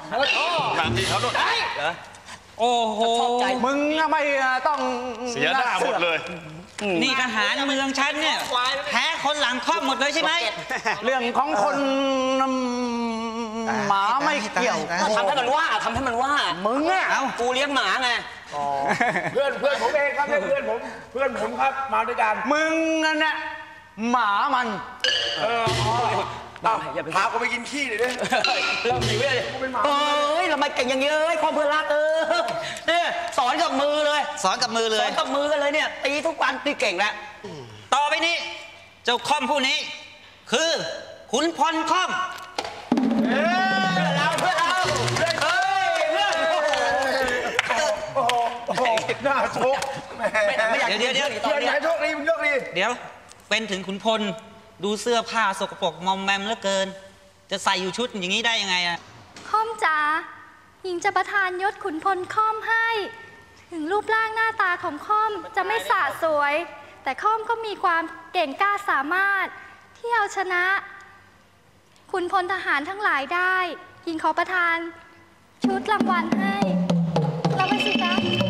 บางทีเขาต้องโอ้โหมึงไม่ต้องเสียหน้าหมดเลยนี่ทหารเมืองฉันเนี่ยแพ้คนหลังครอบหมดเลยใช่ไหมเรื่องของคนหมาไม่เกี่ยวทำให้มันว่ามึงอ่ะเอ้ากูเลี้ยงหมาไงเพื่อนผมเองครับเพื่อนผมครับมาด้วยกันมึงนั่นแหละหมามันพากูไปกินขี้เลยดิเริ่มหิวเลยเอ้ยทำไมเก่งอย่างนี้ความเพื่อนรักเนี่ยสอนกับมือเลยสอนกับมือเลสอย นกับมือกันเลยเนี่ยตีทุกวันตีเก่งแล้วต่อไปนี้ เจ้าค่อมผู้นี้ คือขุนพลค่อมเพื่อนเราเฮ้ยเพื่อนหน้าโชกแหมไม่อยากเดี๋ยวเพื่อนไหนโชคดีมึงโชคดีเดี๋ยวเป็นถึงขุนพลดูเสื้อผ้าสกปรกมอมแมมเหลือเกิน จะใส่อยู่ชุดอย่างนี้ได้ยังไงอะค่อมจ๋าหญิงจะประทานยศขุนพลค่อมให้ ถึงรูปร่างหน้าตาของค่อมจะไม่สะสวย แต่ค่อมก็มีความเก่งกล้าสามารถที่เอาชนะขุนพลทหารทั้งหลายได้หญิงขอประทานชุดรางวัลให้รับไปสิจ๊ะ